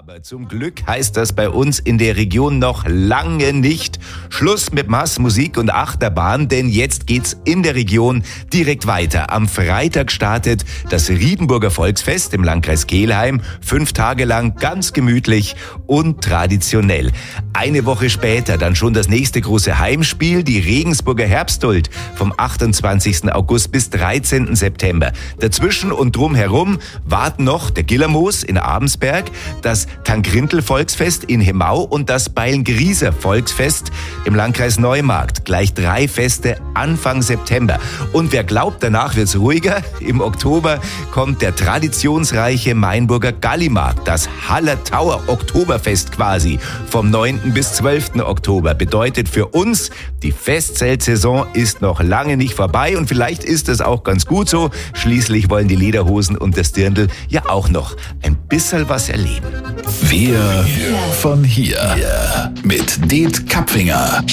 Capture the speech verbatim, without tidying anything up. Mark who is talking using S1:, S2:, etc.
S1: Aber zum Glück heißt das bei uns in der Region noch lange nicht Schluss mit Mass, Musik und Achterbahn, denn jetzt geht's in der Region direkt weiter. Am Freitag startet das Riedenburger Volksfest im Landkreis Kelheim. Fünf Tage lang ganz gemütlich und traditionell. Eine Woche später dann schon das nächste große Heimspiel, die Regensburger Herbsthuld vom achtundzwanzigsten August bis dreizehnten September. Dazwischen und drumherum warten noch der Gillermoos in Abensberg, das Tankrintl Volksfest in Hemau und das Beilngrieser Volksfest im Landkreis Neumarkt. Gleich drei Feste Anfang September. Und wer glaubt, danach wird's ruhiger, im Oktober kommt der traditionsreiche Mainburger Gallimarkt, das Hallertauer Oktoberfest quasi, vom neunten bis zwölften Oktober. Bedeutet für uns, die Festzeltsaison ist noch lange nicht vorbei und vielleicht ist es auch ganz gut so. Schließlich wollen die Lederhosen und das Dirndl ja auch noch ein bisschen was erleben.
S2: Wir von hier mit Det Kapfinger.